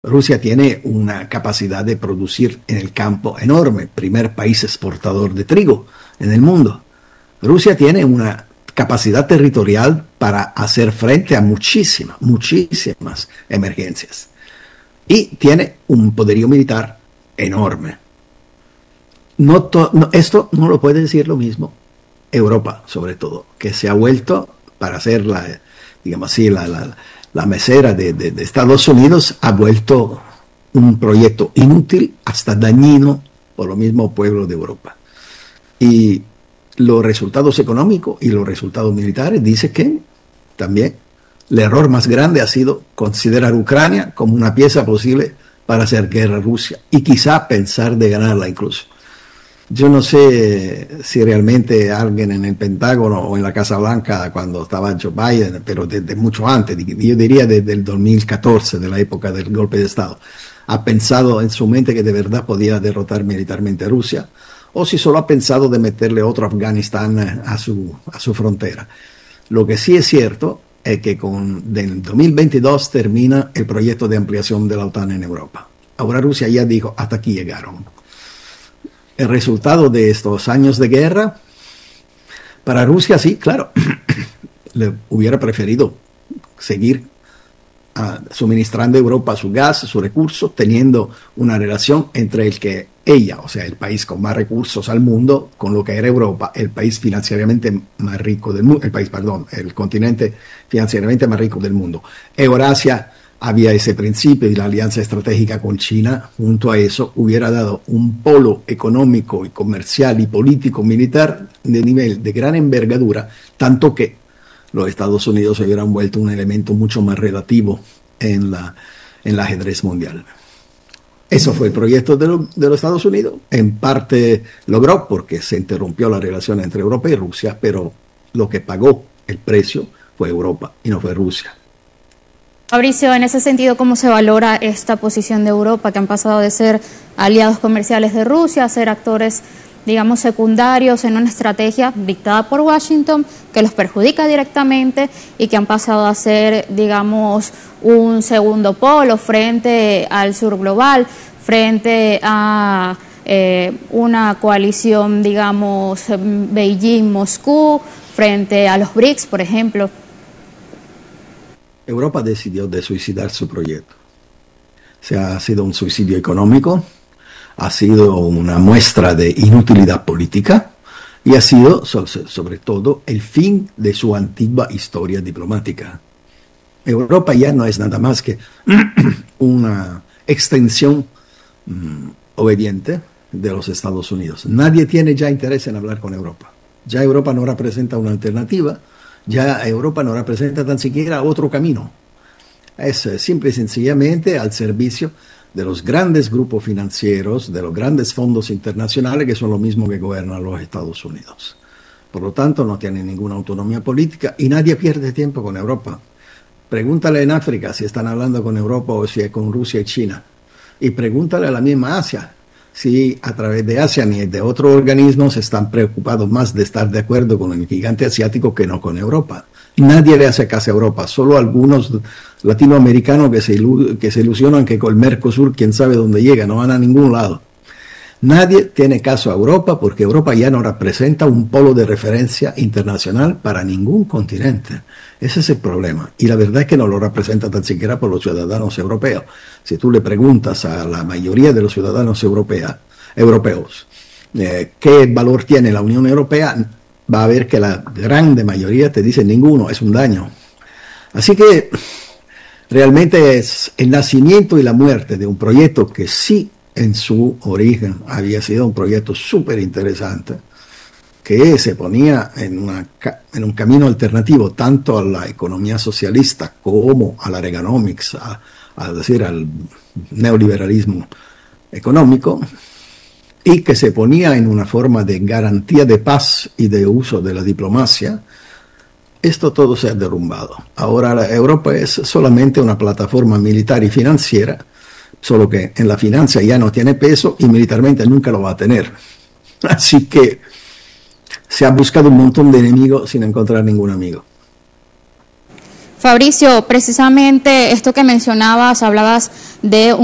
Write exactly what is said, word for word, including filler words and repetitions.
Rusia tiene una capacidad de producir en el campo enorme, primer país exportador de trigo en el mundo. Rusia tiene una capacidad territorial para hacer frente a muchísimas, muchísimas emergencias. Y tiene un poderío militar enorme. No to, no, esto no lo puede decir lo mismo Europa, sobre todo, que se ha vuelto para ser la, digamos así, la, la, la mesera de, de, de Estados Unidos, ha vuelto un proyecto inútil, hasta dañino por lo mismo pueblo de Europa. Y los resultados económicos y los resultados militares dicen que también el error más grande ha sido considerar Ucrania como una pieza posible para hacer guerra a Rusia y quizá pensar de ganarla incluso. Yo no sé si realmente alguien en el Pentágono o en la Casa Blanca cuando estaba Joe Biden, pero desde mucho antes, yo diría desde el dos mil catorce, de la época del golpe de Estado, ha pensado en su mente que de verdad podía derrotar militarmente a Rusia, o si solo ha pensado de meterle otro Afganistán a su, a su frontera. Lo que sí es cierto es que con del dos mil veintidós termina el proyecto de ampliación de la OTAN en Europa. Ahora Rusia ya dijo, hasta aquí llegaron. El resultado de estos años de guerra, para Rusia sí, claro, le hubiera preferido seguir uh, suministrando a Europa su gas, sus recursos, teniendo una relación entre el que ella, o sea, el país con más recursos al mundo, con lo que era Europa, el país financieramente más rico del mundo, el país, perdón, el continente financieramente más rico del mundo. Eurasia había ese principio y la alianza estratégica con China, junto a eso, hubiera dado un polo económico y comercial y político militar de nivel de gran envergadura, tanto que los Estados Unidos se hubieran vuelto un elemento mucho más relativo en la, en el ajedrez mundial. Eso fue el proyecto de, lo, de los Estados Unidos. En parte logró porque se interrumpió la relación entre Europa y Rusia, pero lo que pagó el precio fue Europa y no fue Rusia. Fabricio, en ese sentido, ¿cómo se valora esta posición de Europa, que han pasado de ser aliados comerciales de Rusia a ser actores, digamos, secundarios en una estrategia dictada por Washington que los perjudica directamente y que han pasado a ser, digamos, un segundo polo frente al sur global, frente a eh, una coalición, digamos, Beijing-Moscú, frente a los BRICS, por ejemplo? Europa decidió de suicidar su proyecto. O sea, ha sido un suicidio económico, ha sido una muestra de inutilidad política y ha sido, sobre todo, el fin de su antigua historia diplomática. Europa ya no es nada más que una extensión mmm, obediente de los Estados Unidos. Nadie tiene ya interés en hablar con Europa. Ya Europa no representa una alternativa. Ya Europa no representa tan siquiera otro camino. Es simple y sencillamente al servicio de los grandes grupos financieros, de los grandes fondos internacionales que son lo mismo que gobiernan los Estados Unidos. Por lo tanto, no tienen ninguna autonomía política y nadie pierde tiempo con Europa. Pregúntale en África si están hablando con Europa o si es con Rusia y China. Y pregúntale a la misma Asia si a través de ASEAN y de otros organismos están preocupados más de estar de acuerdo con el gigante asiático que no con Europa. Nadie le hace caso a Europa, solo algunos latinoamericanos que se, ilu que se ilusionan que con el Mercosur quién sabe dónde llega, no van a ningún lado. Nadie tiene caso a Europa porque Europa ya no representa un polo de referencia internacional para ningún continente. Ese es el problema. Y la verdad es que no lo representa tan siquiera por los ciudadanos europeos. Si tú le preguntas a la mayoría de los ciudadanos europea, europeos eh, qué valor tiene la Unión Europea, va a ver que la grande mayoría te dice ninguno, es un daño. Así que realmente es el nacimiento y la muerte de un proyecto que sí en su origen había sido un proyecto súper interesante, que se ponía en, una, en un camino alternativo tanto a la economía socialista como a la Reaganomics, a, a decir, al neoliberalismo económico, y que se ponía en una forma de garantía de paz y de uso de la diplomacia. Esto todo se ha derrumbado. Ahora la Europa es solamente una plataforma militar y financiera, solo que en la finanza ya no tiene peso y militarmente nunca lo va a tener. Así que se ha buscado un montón de enemigos sin encontrar ningún amigo. Fabricio, precisamente esto que mencionabas, hablabas de